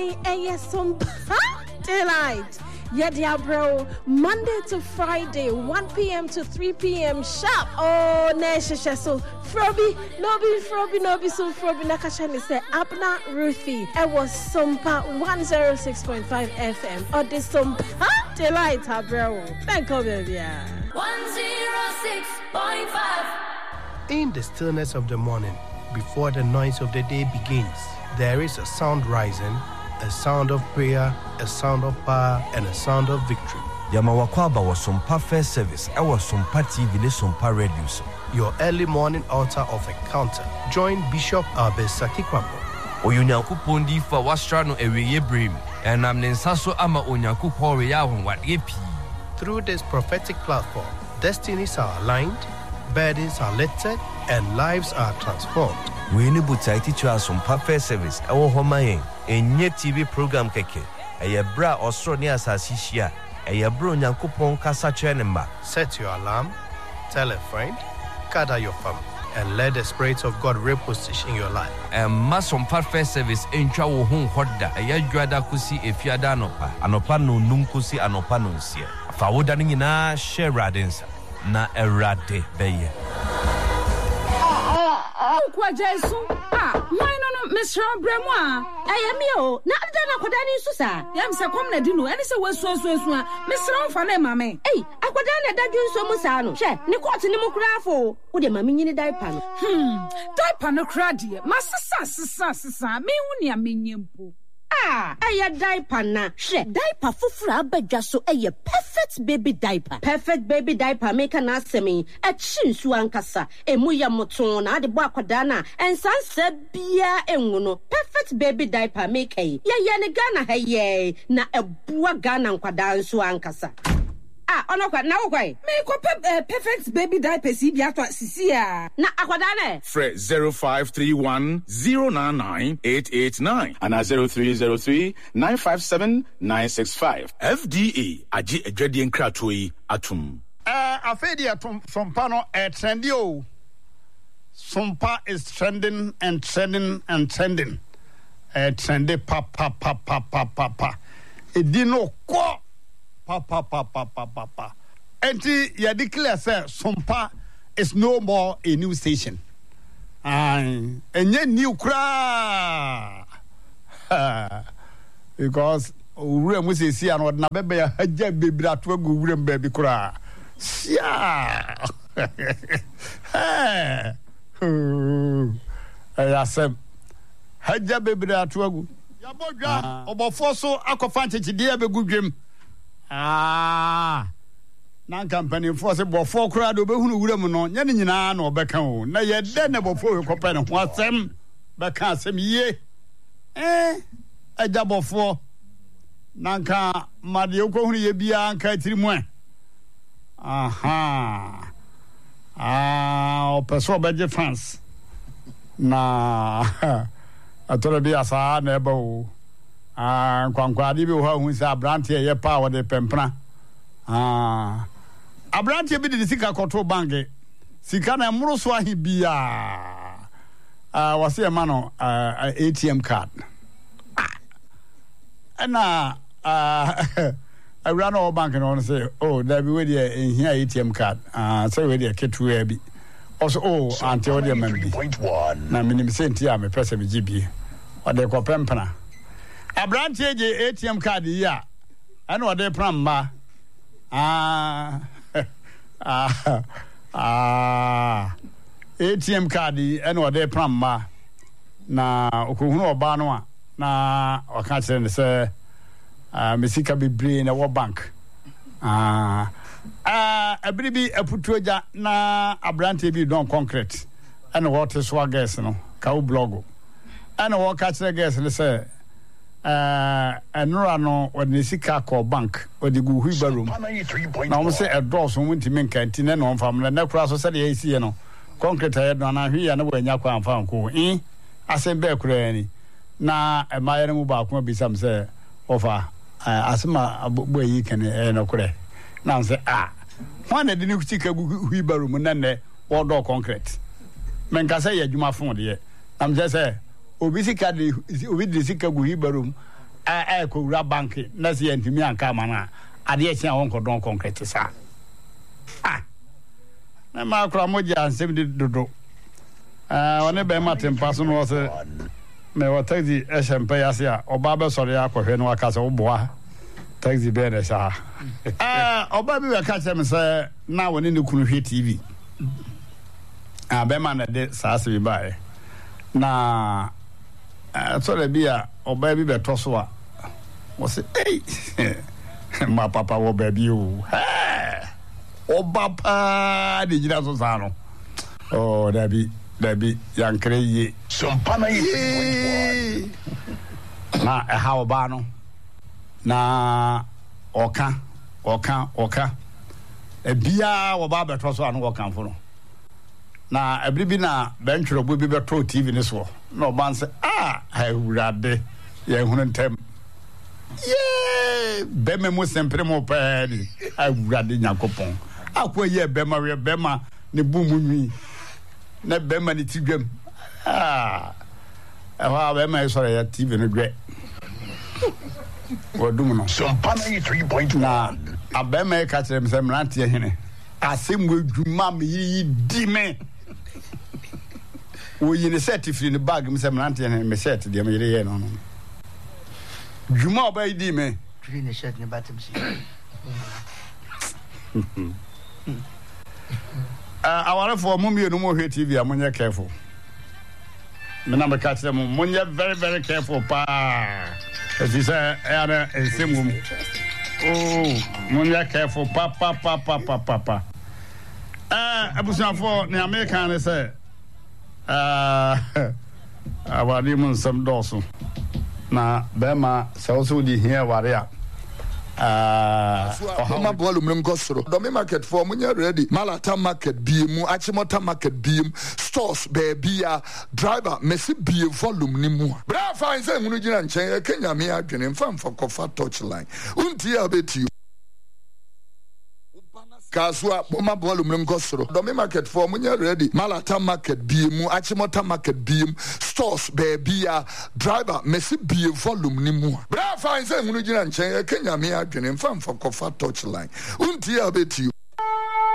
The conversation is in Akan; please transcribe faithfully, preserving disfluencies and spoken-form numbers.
And yes, some delight. Yeah, dear bro, Monday to Friday, one p.m. to three p.m. sharp. Oh, Nesha, so Froby, Nobi, Froby, Nobi, so Froby, Nakashani say, Abna Ruthie. It was Sumpa one oh six point five F M. Or this Sumpa delight, bro. Thank you, baby. one oh six point five. In the stillness of the morning, before the noise of the day begins, there is a sound rising, a sound of prayer, a sound of power, and a sound of victory. Yamawakwaba was Sumpa First Service. I was Sumpa T V, Sumpa Radio. Your early morning altar of encounter. Join Bishop Albesaki Kwambo. Oyunyankupon di fa wastrano eweye brim. And am nensaso ama onyankupon reya what epi. Through this prophetic platform, destinies are aligned, burdens are lifted, and lives are transformed. We need to teach us Sumpa First Service. Our home a new T V program keke. A bra Australia sasishia. A bro nyankupon kasa chenemba. Set your alarm, tell a friend, gather your family, and let the Spirit of God reposition your life. And mass Sumpa First Service in Chawo Hung Hoda. A yagrada kusi if yada nopa. Anopa no numkusi anopa no sia. Fawodani na share radinsa. Na erade beye. Kwa Jesu ah why no no Mister Bremwa ayamio na ada na kwadani susa yam se kom na di no ene se wasu asu asu a Mister Mfa na mame eh akwadan na dadwu nso mu sa no hwe ne court ni mu krafo wo de mame nyini diaper no hmm diaper no kra de masesa sesa sesa me hu ne amenyempo ah aya diaper na hwe diaper fufura abadwa so eye perfect baby diaper perfect baby diaper make na asemi e chinsu ankasa emu ya moton na ade bo akwada na ensansa bia enwu no perfect baby diaper make ye ye ne Ghana ha ye na ebua Ghana nkwada nso ankasa ah ono kwa na wo me ko perfect baby diaper si bia to sisi a na akwada na fre zero five three one zero nine nine eight eight nine and zero three zero three nine five seven nine six five. F D A agi edwade nkrato yi atum uh afedi atum Sumpa no e trendy o Sumpa is trending and trending and trending uh trendy pa pa pa pa pa pa pa edino ko pa pa pa pa pa pa pa. Enti ya declare say Sumpa is no more a new station. And enye new kra. Because ure mu se si an na bebe ya haja bebra to agu ure mba bi kra. Sia. Eh. Ya sem haja bebra to agu. Ya bodwa obofo so akofa nchechide ya begu dwem. Ah, nan company for se bofo kura do behunu wuram no nya ne nyina na obeka o na ye de ne bofo we kopa ne ho asem beka asem ye eh aja bofo nan ka made okohunu ye bia nka tirimu e aha ah o peso beje fans na atoro bi asa na eba o ah kwankwade bi ho hu se abrante ye pa wo de pempra ah abrante bi de sika koto bange sika na muro so ahi bia ah wase ma no A T M card ah na ah I ran all bank and on say oh there be we there in here A T M card ah say we there ketu e bi also oh anti o de man bi na minim senti a me pese me gibi o de ko pempra abrante je A T M card yi a ana o de pramma ah ah ah A T M card yi ana o de pramma na okohunu oba no a na o ka kire ne se ah mesika bebre na wo bank ah ah abribi aputuoja na abrante bi don concrete ana what is wa gas no ka wo blog ana wo ka kire gas ne se eh enura no wode sika ko bank wode gu hui barum na o se edos mo ntimi nkanti na no mfam na kura so se de yesi no concrete ya do na hwi ya na wanya kwa mfam ko eh asem be kura ni na emayere mu ba ko bisam se ofa asema boy yi kan e no kure na se ah wan de ni sika gu hui barum na ne wodo concrete men ka se ya djuma fon de am je se obi sika de obi de sika gu hui barum a ko wura bank na se yantimi anka mana ade e tia won ko don concrete sa ah na ma kra moja ansem di dodo ah one be ma tempa so no se me wa taxi e champa ya se a oba be sori akọhwe no aka se wo boa taxi be na sa ah oba bi we ka chem se na woni ne kunu hwe T V ah be ma na de sa se bi bae na so le bia oba bi be to so a wo se eh ma papa wo ba bi o eh oba pa de jira so sa no oh dabi dabi yankre yi Sompana yi na e ha oba no na oka oka oka e bia wo ba be to so anu oka fo no na ebri bi na benchro bo bi be to T V ni so na oba nse ah ha wurade ye hunu ntem ye be me mo sempre mo pa ni ha wurade nyakopon akwa ye be ma we be ma ne bu mu nwi na be ma ni tidwam ah e ha be ma so ya T V no gwe Wadum no. Sompana yi three point one. Na abema ka kire me se mrante hene. Asem wadwuma me yi di me. Wo yi ne set free ne bag me se mrante hene me set de me yire ye no no. Dwuma oba yi di me. Free ne shirt ne batem si. Ah aware for mo me no mo hwe T V amonye careful. Me na me ka kire mo monye very very careful pa. As you say, era a simum. Oh, Munya careful, papa, papa, papa, papa. Ah, I was not for the American, say. Ah, I was even some dorsal. Now, Bema, so so the here, warrior. Ah, Homa Bolum Gosro, Domi Market for Munya ready, Malata Market Beam, Achimota Market Beam, stores, baby, driver, Messi be volume Nimu. But I find some Mujan Chang, Kenya, me, I can inform for Kofa Touchline. Untia bet you. Kaswa Boma Bolum Gosro, Domi Market for Munya ready, Malata Market Beam, Achimota Market Beam, stores, baby, driver, Messi be volume Nimu. But I find some Mujan Chang, Kenya, me, I can inform for Kofa Touchline. Untia bet you.